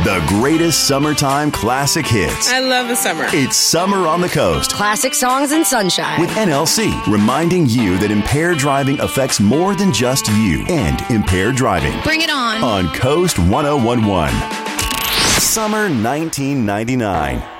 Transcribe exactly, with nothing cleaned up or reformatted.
The greatest summertime classic hits. I love the summer. It's Summer on the Coast. Classic songs and sunshine. With N L C, reminding you that impaired driving affects more than just you and impaired driving. Bring it on. On Coast one oh one one. Summer nineteen ninety-nine.